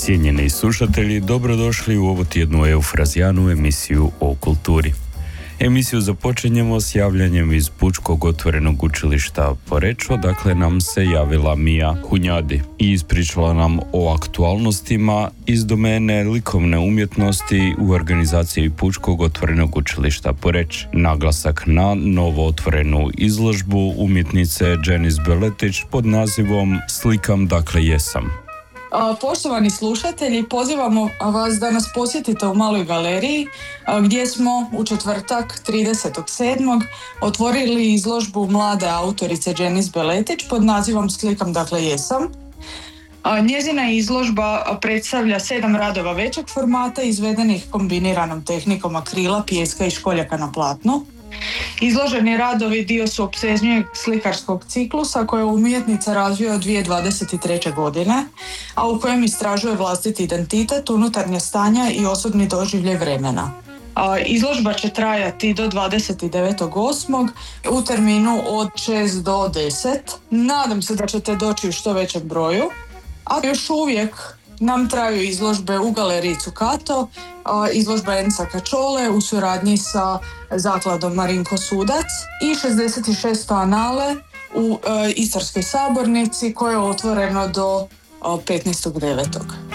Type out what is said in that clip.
Cijenjeni slušatelji, dobrodošli u ovu tjednu Eufrazijanu emisiju o kulturi. Emisiju započinjemo s javljanjem iz Pučkog otvorenog učilišta Porečo, dakle nam se javila Mija Hunjadi i ispričala nam o aktualnostima iz domene likovne umjetnosti u organizaciji Pučkog otvorenog učilišta Poreč. Naglasak na novo otvorenu izložbu umjetnice Janice Beletić pod nazivom Slikam dakle jesam. Poštovani slušatelji, pozivamo vas da nas posjetite u Maloj galeriji gdje smo u četvrtak 30.7. otvorili izložbu mlade autorice Janice Beletić pod nazivom Slikam dakle jesam. Njezina izložba predstavlja 7 radova većeg formata izvedenih kombiniranom tehnikom akrila, pijeska i školjaka na platnu. Izloženi radovi dio su opsežnijeg slikarskog ciklusa koje umjetnica razvija od 2023. godine, a u kojem istražuje vlastiti identitet, unutarnja stanja i osobni doživljaj vremena. Izložba će trajati do 29.8. u terminu od 6 do 10. Nadam se da ćete doći u što većem broju, a još uvijek nam traju izložbe u galeriji Cukato, izložba Enza Kačole u suradnji sa zakladom Marinko Sudac i 66. anale u Istarskoj sabornici koje je otvoreno do 15.9.